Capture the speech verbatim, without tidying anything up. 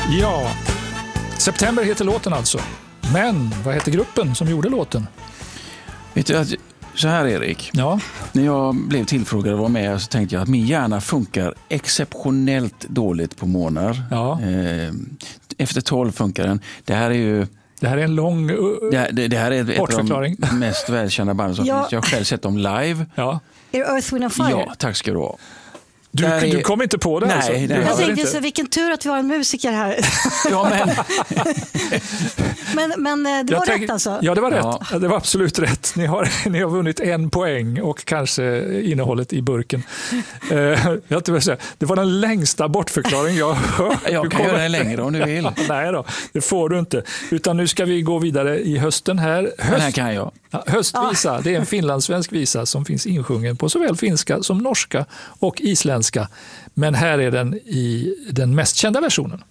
Ja, September heter låten alltså. Men vad heter gruppen som gjorde låten? Vet du, att, så här Erik. Ja. När jag blev tillfrågad att vara med så tänkte jag att min hjärna funkar exceptionellt dåligt på månader. Ja. Efter tolv funkar den. Det här är ju... Det här är en lång uh, det, det, det här är ett av de mest välkända banden som ja. finns. Jag har själv sett dem live. Ja. Är det Earth, Wind and Fire? Ja, tack ska du ha. Du, är... du kom inte på det? Nej, alltså? det Du jag tänkte inte... så vilken tur att vi har en musiker här. Ja, men... men, men det var tänk... rätt alltså? Ja, det var ja. rätt. Det var absolut rätt. Ni har, ni har vunnit en poäng och kanske innehållet i burken. uh, jag tror säga, det var den längsta bortförklaring jag har hört. Jag kan kommer... göra den längre om du vill. Nej då, det får du inte. Utan nu ska vi gå vidare i hösten här. Höst... Den här kan jag. Ja, höstvisa, ja. Det är en finlandssvensk visa som finns insjungen på såväl finska som norska och isländska. Men här är den i den mest kända versionen.